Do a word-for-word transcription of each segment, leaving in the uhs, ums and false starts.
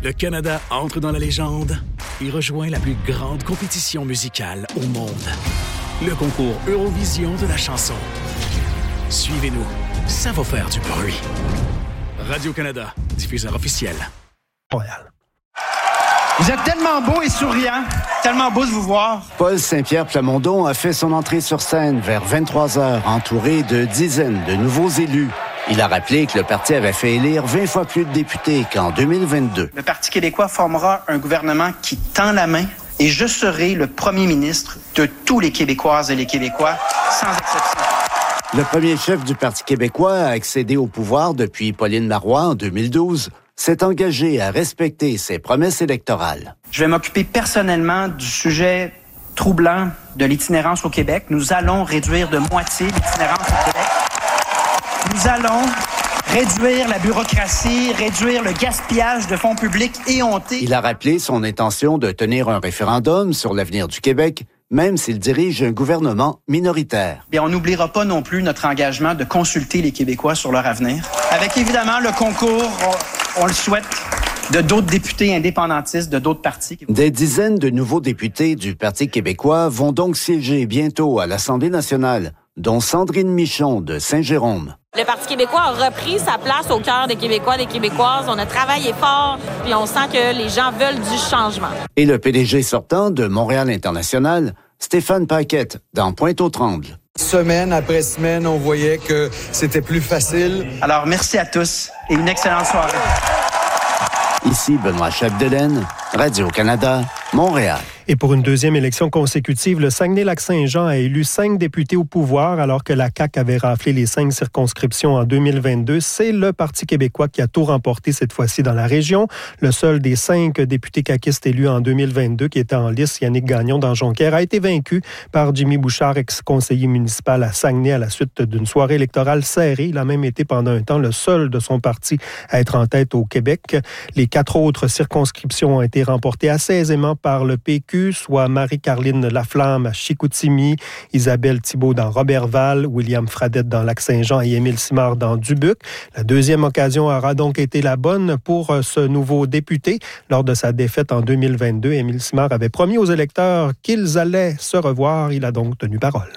Le Canada entre dans la légende et rejoint la plus grande compétition musicale au monde. Le concours Eurovision de la chanson. Suivez-nous, ça va faire du bruit. Radio-Canada, diffuseur officiel. Royal. Vous êtes tellement beau et souriant, tellement beau de vous voir. Paul Saint-Pierre Plamondon a fait son entrée sur scène vers vingt-trois heures, entouré de dizaines de nouveaux élus. Il a rappelé que le parti avait fait élire vingt fois plus de députés qu'en deux mille vingt-deux. Le Parti québécois formera un gouvernement qui tend la main et je serai le premier ministre de tous les Québécoises et les Québécois, sans exception. Le premier chef du Parti québécois a accédé au pouvoir depuis Pauline Marois en deux mille douze, s'est engagé à respecter ses promesses électorales. Je vais m'occuper personnellement du sujet troublant de l'itinérance au Québec. Nous allons réduire de moitié l'itinérance au Québec. Nous allons réduire la bureaucratie, réduire le gaspillage de fonds publics éhontés. Il a rappelé son intention de tenir un référendum sur l'avenir du Québec, même s'il dirige un gouvernement minoritaire. Bien, on n'oubliera pas non plus notre engagement de consulter les Québécois sur leur avenir. Avec évidemment le concours, on, on le souhaite, de d'autres députés indépendantistes de d'autres partis. Des dizaines de nouveaux députés du Parti québécois vont donc siéger bientôt à l'Assemblée nationale, dont Sandrine Michon de Saint-Jérôme. Le Parti québécois a repris sa place au cœur des Québécois et des Québécoises. On a travaillé fort, puis on sent que les gens veulent du changement. Et le P D G sortant de Montréal International, Stéphane Paquette, dans Pointe-aux-Trembles. Semaine après semaine, on voyait que c'était plus facile. Alors, merci à tous et une excellente soirée. Ici Benoît Chapdelaine, Radio-Canada, Montréal. Et pour une deuxième élection consécutive, le Saguenay-Lac-Saint-Jean a élu cinq députés au pouvoir alors que la C A Q avait raflé les cinq circonscriptions en deux mille vingt-deux. C'est le Parti québécois qui a tout remporté cette fois-ci dans la région. Le seul des cinq députés caquistes élus en deux mille vingt-deux qui était en lice, Yannick Gagnon dans Jonquière, a été vaincu par Jimmy Bouchard, ex-conseiller municipal à Saguenay à la suite d'une soirée électorale serrée. Il a même été pendant un temps le seul de son parti à être en tête au Québec. Les quatre autres circonscriptions ont été remportées assez aisément par le P Q, soit Marie-Carline Laflamme à Chicoutimi, Isabelle Thibault dans Robertval, William Fradette dans Lac-Saint-Jean et Émile Simard dans Dubuque. La deuxième occasion aura donc été la bonne pour ce nouveau député. Lors de sa défaite en deux mille vingt-deux, Émile Simard avait promis aux électeurs qu'ils allaient se revoir. Il a donc tenu parole.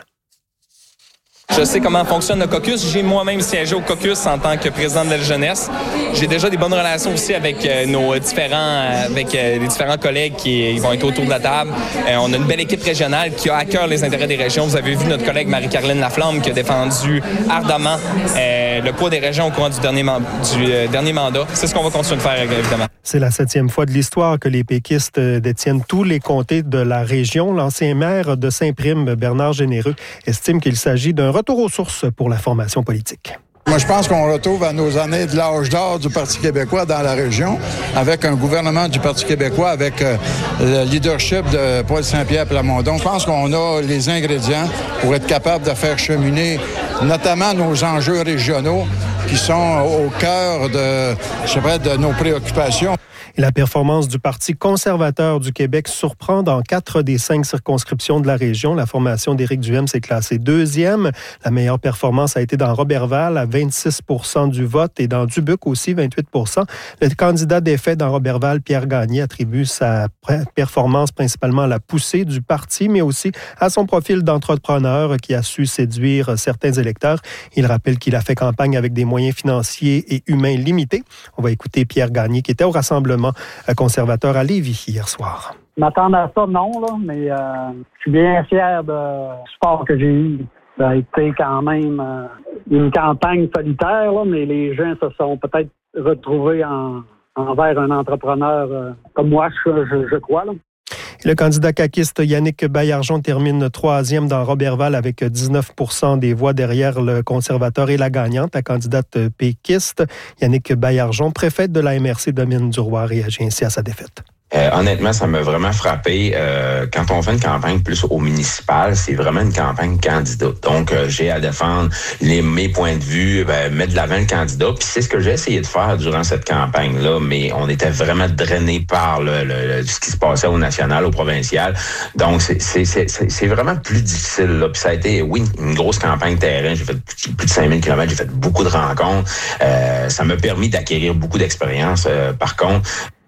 Je sais comment fonctionne le caucus. J'ai moi-même siégé au caucus en tant que président de la jeunesse. J'ai déjà des bonnes relations aussi avec euh, nos différents, euh, avec euh, les différents collègues qui vont être autour de la table. Euh, on a une belle équipe régionale qui a à cœur les intérêts des régions. Vous avez vu notre collègue Marie-Carline Laflamme qui a défendu ardemment euh, le poids des régions au cours du dernier, man- du, euh, dernier mandat. C'est ce qu'on va continuer de faire, évidemment. C'est la septième fois de l'histoire que les péquistes détiennent tous les comtés de la région. L'ancien maire de Saint-Prime, Bernard Généreux, estime qu'il s'agit d'un retour aux sources pour la formation politique. Moi, je pense qu'on retrouve à nos années de l'âge d'or du Parti québécois dans la région, avec un gouvernement du Parti québécois, avec euh, le leadership de Paul Saint-Pierre Plamondon. Je pense qu'on a les ingrédients pour être capable de faire cheminer notamment nos enjeux régionaux qui sont au cœur de, je sais pas, de nos préoccupations. Et la performance du Parti conservateur du Québec surprend dans quatre des cinq circonscriptions de la région. La formation d'Éric Duhem s'est classée deuxième. La meilleure performance a été dans Robertval à vingt-six pour cent du vote et dans Dubuque aussi vingt-huit pour cent. Le candidat défait dans Robertval, Pierre Gagné, attribue sa performance principalement à la poussée du parti, mais aussi à son profil d'entrepreneur qui a su séduire certains électeurs. Il rappelle qu'il a fait campagne avec des moyens financiers et humains limités. On va écouter Pierre Gagné qui était au rassemblement conservateur à Lévis hier soir. Je m'attendais à ça, non, là, mais euh, je suis bien fier du sport que j'ai eu. Ça a été quand même euh, une campagne solitaire, là, mais les gens se sont peut-être retrouvés en, envers un entrepreneur euh, comme moi, je, je, je crois. Là. Le candidat caquiste Yannick Baillargeon termine troisième dans Robertval avec dix-neuf pour cent des voix derrière le conservateur et la gagnante, la candidate péquiste. Yannick Baillargeon, préfète de la M R C Domine du Roi, réagit ainsi à sa défaite. Euh, honnêtement, ça m'a vraiment frappé. Euh, quand on fait une campagne plus au municipal, c'est vraiment une campagne candidat. Donc, euh, j'ai à défendre les, mes points de vue, ben, mettre de l'avant le candidat. Puis c'est ce que j'ai essayé de faire durant cette campagne-là, mais on était vraiment drainé par le, le, le, ce qui se passait au national, au provincial. Donc, c'est, c'est, c'est, c'est vraiment plus difficile. Là. Puis ça a été, oui, une grosse campagne terrain. J'ai fait plus de cinq mille kilomètres, j'ai fait beaucoup de rencontres. Euh, ça m'a permis d'acquérir beaucoup d'expérience. Euh, par contre,